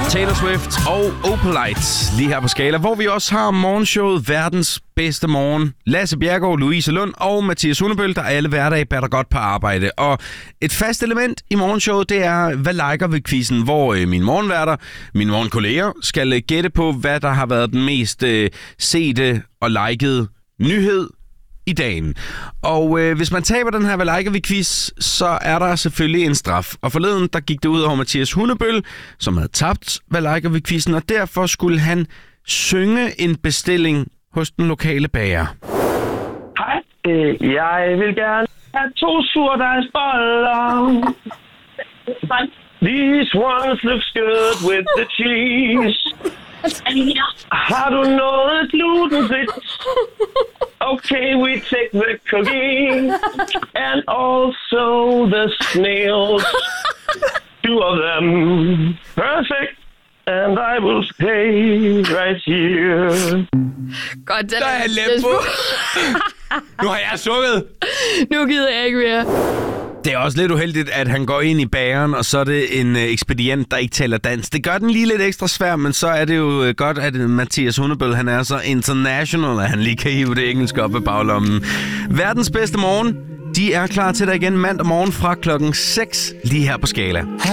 Taylor Swift og Opalite lige her på Skala, hvor vi også har morgenshowet Verdens Bedste Morgen. Lasse Bjerregaard, Louise Lund og Mathias Hundebøl, der alle hverdage batter godt på arbejde. Og et fast element i morgenshowet, det er, hvad liker vi quizzen, hvor mine morgenværter, mine morgenkolleger, skal gætte på, hvad der har været den mest sete og likede nyhed i dagen. Og hvis man taber den her Hvad liker vi quiz, så er der selvfølgelig en straf. Og forleden, der gik det ud over Mathias Hundebøl, som havde tabt Hvad liker vi quizzen, og derfor skulle han synge en bestilling hos den lokale bager. Hej, jeg vil gerne have 2 surdejsboller. These ones looks good with the cheese. Har du noget glutenfrit? Okay, we take the cookie and also the snails. 2 of them. Perfect. And I will stay right here. Godt, den Der er jeg let på. Nu har jeg sunget. Nu gider jeg ikke mere. Det er også lidt uheldigt, at han går ind i bageren, og så er det en ekspedient, der ikke taler dansk. Det gør den lige lidt ekstra svær, men så er det jo godt, at Mathias Hundebøl, han er så international, at han lige kan hive det engelske op af baglommen. Verdens Bedste Morgen, de er klar til dig igen mandag morgen fra klokken 6 lige her på Skala.